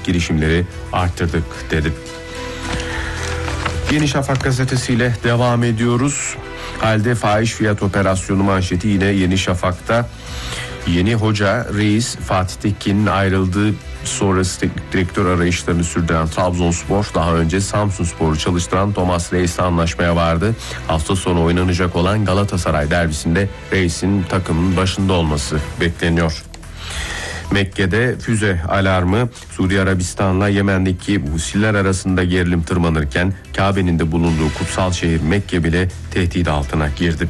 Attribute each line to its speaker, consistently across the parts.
Speaker 1: girişimleri arttırdık dedi. Yeni Şafak gazetesiyle devam ediyoruz. Halde fahiş fiyat operasyonu manşeti yine Yeni Şafak'ta. Yeni hoca reis Fatih Tekin'in ayrıldığı sonrası teknik direktör arayışlarını sürdüren Trabzonspor daha önce Samsunspor'u çalıştıran Thomas Reis'le anlaşmaya vardı. Hafta sonu oynanacak olan Galatasaray derbisinde Reis'in takımın başında olması bekleniyor. Mekke'de füze alarmı, Suudi Arabistan'la Yemen'deki Husiller arasında gerilim tırmanırken Kabe'nin de bulunduğu kutsal şehir Mekke bile tehdit altına girdi.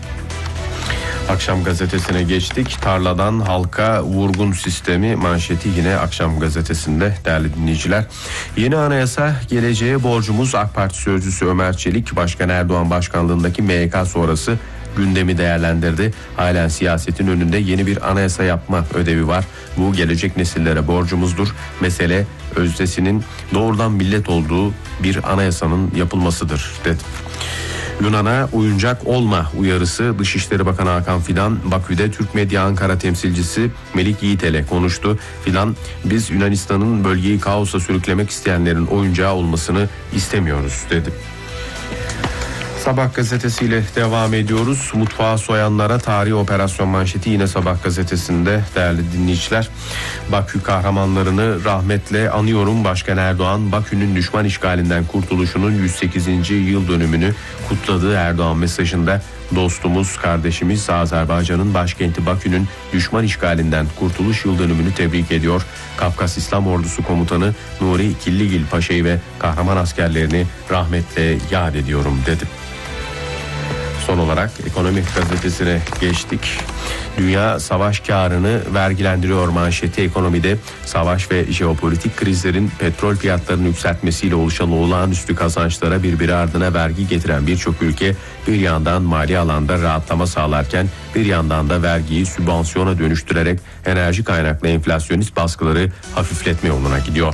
Speaker 1: Akşam gazetesine geçtik. Tarladan halka vurgun sistemi manşeti yine Akşam gazetesinde değerli dinleyiciler. Yeni anayasa geleceğe borcumuz. AK Parti sözcüsü Ömer Çelik, Başkan Erdoğan başkanlığındaki MYK sonrası gündemi değerlendirdi. Halen siyasetin önünde yeni bir anayasa yapma ödevi var. Bu gelecek nesillere borcumuzdur. Mesele özdesinin doğrudan millet olduğu bir anayasanın yapılmasıdır dedi. Yunan'a oyuncak olma uyarısı. Dışişleri Bakanı Hakan Fidan, Bakü'de Türk Medya Ankara temsilcisi Melik Yiğitel'e konuştu. Fidan, biz Yunanistan'ın bölgeyi kaosa sürüklemek isteyenlerin oyuncağı olmasını istemiyoruz dedi. Sabah gazetesiyle devam ediyoruz. Mutfağı soyanlara tarihi operasyon manşeti yine Sabah gazetesinde değerli dinleyiciler. Bakü kahramanlarını rahmetle anıyorum. Başkan Erdoğan, Bakü'nün düşman işgalinden kurtuluşunun 108. yıl dönümünü kutladığı Erdoğan mesajında dostumuz, kardeşimiz Azerbaycan'ın başkenti Bakü'nün düşman işgalinden kurtuluş yıl dönümünü tebrik ediyor. Kafkas İslam Ordusu Komutanı Nuri Killigil Paşa'yı ve kahraman askerlerini rahmetle yad ediyorum dedi. Son olarak Ekonomik gazetesine geçtik. Dünya savaş karını vergilendiriyor manşeti. Ekonomide savaş ve jeopolitik krizlerin petrol fiyatlarının yükseltmesiyle oluşan olağanüstü kazançlara birbiri ardına vergi getiren birçok ülke bir yandan mali alanda rahatlama sağlarken bir yandan da vergiyi sübvansiyona dönüştürerek enerji kaynaklı enflasyonist baskıları hafifletme yoluna gidiyor.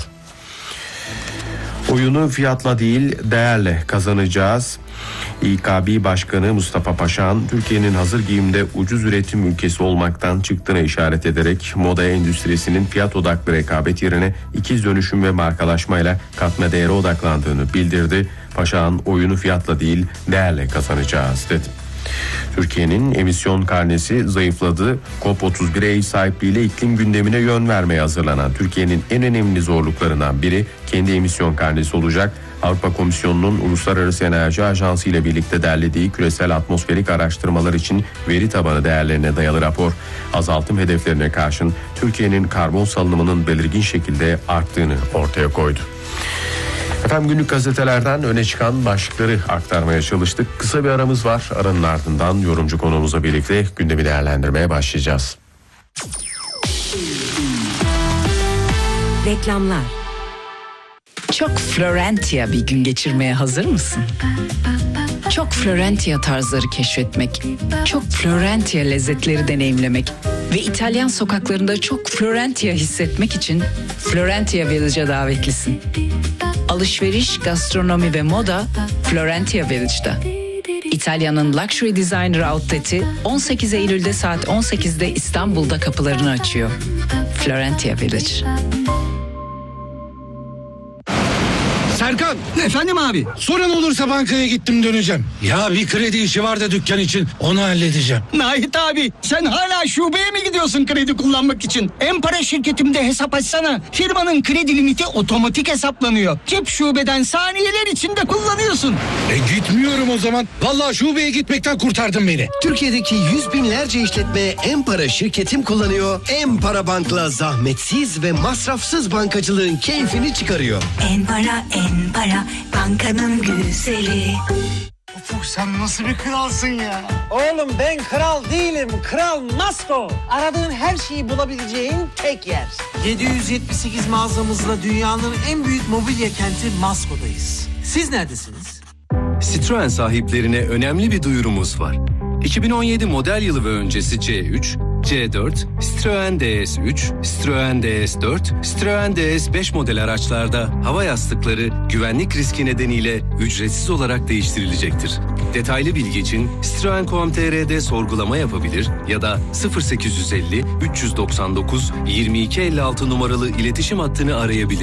Speaker 1: Oyunu fiyatla değil değerle kazanacağız. İKB Başkanı Mustafa Paşahan, Türkiye'nin hazır giyimde ucuz üretim ülkesi olmaktan çıktığına işaret ederek moda endüstrisinin fiyat odaklı rekabet yerine ikiz dönüşüm ve markalaşmayla katma değere odaklandığını bildirdi. Paşahan, oyunu fiyatla değil değerle kazanacağız dedi. Türkiye'nin emisyon karnesi zayıfladı. COP31'e ev sahipliğiyle iklim gündemine yön vermeye hazırlanan Türkiye'nin en önemli zorluklarından biri kendi emisyon karnesi olacak. Avrupa Komisyonu'nun Uluslararası Enerji Ajansı ile birlikte derlediği küresel atmosferik araştırmalar için veri tabanı değerlerine dayalı rapor, azaltım hedeflerine karşın Türkiye'nin karbon salınımının belirgin şekilde arttığını ortaya koydu. Efendim, günlük gazetelerden öne çıkan başlıkları aktarmaya çalıştık. Kısa bir aramız var. Aranın ardından yorumcu konuğumuzla birlikte gündemi değerlendirmeye başlayacağız.
Speaker 2: Reklamlar.
Speaker 3: Çok Florentia bir gün geçirmeye hazır mısın? Çok Florentia tarzları keşfetmek, çok Florentia lezzetleri deneyimlemek ve İtalyan sokaklarında çok Florentia hissetmek için Florentia Village'a davetlisin. Alışveriş, gastronomi ve moda Florentia Village'da. İtalya'nın Luxury Designer Outlet'i 18 Eylül'de saat 18'de İstanbul'da kapılarını açıyor. Florentia Village.
Speaker 4: Serkan!
Speaker 5: Efendim abi?
Speaker 4: Sorun olursa bankaya gittim döneceğim. Ya bir kredi işi var da dükkan için, onu halledeceğim.
Speaker 5: Nahit abi, sen hala şubeye mi gidiyorsun kredi kullanmak için? En-Para şirketimde hesap açsana. Firmanın kredi limiti otomatik hesaplanıyor. Cep şubeden saniyeler içinde kullanıyorsun.
Speaker 4: Gitmiyorum o zaman. Vallahi şubeye gitmekten kurtardın beni.
Speaker 6: Türkiye'deki yüz binlerce işletme En-Para şirketim kullanıyor. En-Para Bank'la zahmetsiz ve masrafsız bankacılığın keyfini çıkarıyor.
Speaker 7: En-Para, En-Para, bankanın güzeli.
Speaker 8: Ufuk, sen nasıl bir kralsın ya?
Speaker 9: Oğlum ben kral değilim, Kral Masko. Aradığın her şeyi bulabileceğin tek yer. 778 mağazamızla dünyanın en büyük mobilya kenti Masko'dayız. Siz neredesiniz?
Speaker 10: Citroen sahiplerine önemli bir duyurumuz var. 2017 model yılı ve öncesi C3, C4, Citroen DS3, Citroen DS4, Citroen DS5 model araçlarda hava yastıkları güvenlik riski nedeniyle ücretsiz olarak değiştirilecektir. Detaylı bilgi için Citroen.com.tr'de sorgulama yapabilir ya da 0850 399 2256 numaralı iletişim hattını arayabilir.